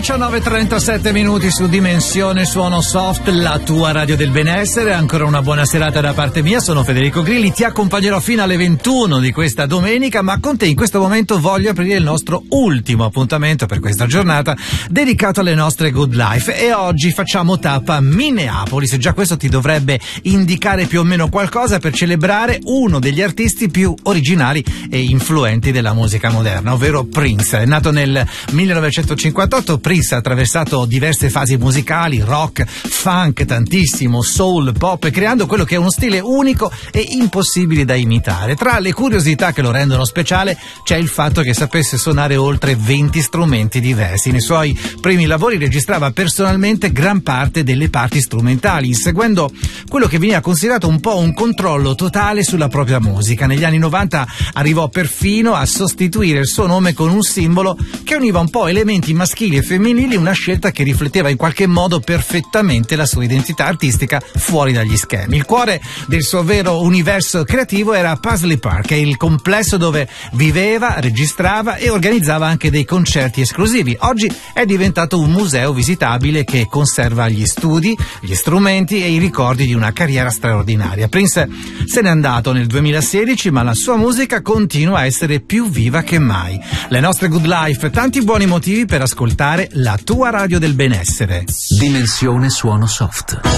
19:37 minuti su Dimensione Suono Soft, la tua radio del benessere. Ancora una buona serata da parte mia, sono Federico Grilli, ti accompagnerò fino alle 21 di questa domenica, ma con te in questo momento voglio aprire il nostro ultimo appuntamento per questa giornata dedicato alle nostre good life, e oggi facciamo tappa a Minneapolis. Già questo ti dovrebbe indicare più o meno qualcosa per celebrare uno degli artisti più originali e influenti della musica moderna, ovvero Prince. È nato nel 1958, Prince ha attraversato diverse fasi musicali, rock, funk, tantissimo, soul, pop, creando quello che è uno stile unico e impossibile da imitare. Tra le curiosità che lo rendono speciale c'è il fatto che sapesse suonare oltre 20 strumenti diversi. Nei suoi primi lavori registrava personalmente gran parte delle parti strumentali, inseguendo quello che veniva considerato un po' un controllo totale sulla propria musica. Negli anni 90 arrivò perfino a sostituire il suo nome con un simbolo che univa un po' elementi maschili e femminili, una scelta che rifletteva in qualche modo perfettamente la sua identità artistica fuori dagli schemi. Il cuore del suo vero universo creativo era Paisley Park, il complesso dove viveva, registrava e organizzava anche dei concerti esclusivi. Oggi è diventato un museo visitabile che conserva gli studi, gli strumenti e i ricordi di una carriera straordinaria. Prince se n'è andato nel 2016, ma la sua musica continua a essere più viva che mai. Le nostre good life, tanti buoni motivi per ascoltare la tua radio del benessere. Dimensione Suono Soft.